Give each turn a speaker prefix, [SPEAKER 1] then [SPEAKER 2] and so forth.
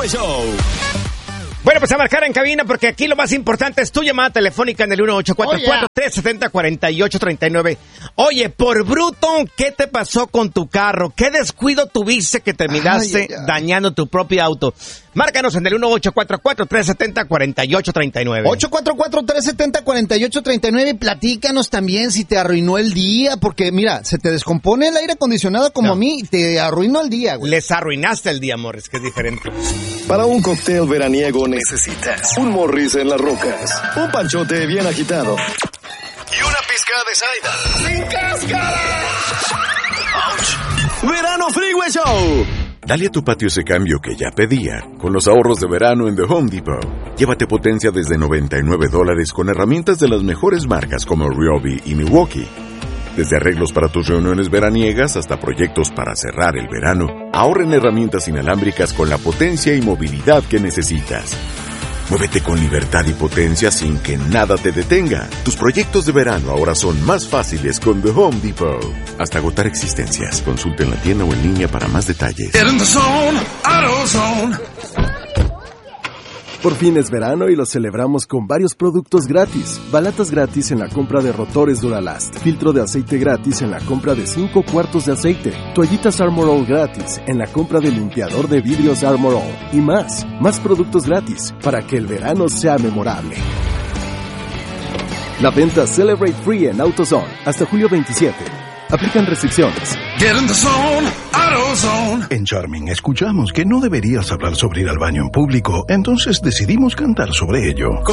[SPEAKER 1] Freeway Show.
[SPEAKER 2] Bueno, pues a marcar en cabina porque aquí lo más importante es tu llamada telefónica en el 1844-370-4839. Oye, por bruto, ¿qué te pasó con tu carro? ¿Qué descuido tuviste que terminaste dañando tu propio auto? Márcanos en el 1844-370-4839.
[SPEAKER 3] 844-370-4839. Platícanos también si te arruinó el día, porque mira, se te descompone el aire acondicionado como a mí y te arruinó el día, güey.
[SPEAKER 2] Les arruinaste el día, Morris, que es diferente.
[SPEAKER 4] Para un cóctel veraniego necesitas un Morris en las rocas, un panchote bien agitado y una pizca de cider sin cáscara. ¡Auch!
[SPEAKER 1] Verano Freeway Show.
[SPEAKER 5] Dale a tu patio ese cambio que ya pedía, con los ahorros de verano en The Home Depot. Llévate potencia desde $99 con herramientas de las mejores marcas como Ryobi y Milwaukee. Desde arreglos para tus reuniones veraniegas hasta proyectos para cerrar el verano, ahorra en herramientas inalámbricas con la potencia y movilidad que necesitas. Muévete con libertad y potencia sin que nada te detenga. Tus proyectos de verano ahora son más fáciles con The Home Depot. Hasta agotar existencias. Consulta en la tienda o en línea para más detalles.
[SPEAKER 1] Get in the zone, AutoZone.
[SPEAKER 6] Por fin es verano y lo celebramos con varios productos gratis. Balatas gratis en la compra de rotores Duralast. Filtro de aceite gratis en la compra de 5 cuartos de aceite. Toallitas Armor All gratis en la compra de limpiador de vidrios Armor All. Y más. Más productos gratis para que el verano sea memorable. La venta Celebrate Free en AutoZone hasta julio 27. Aplican restricciones.
[SPEAKER 1] Get in the zone, AutoZone.
[SPEAKER 7] En Charming escuchamos que no deberías hablar sobre ir al baño en público, entonces decidimos cantar sobre ello.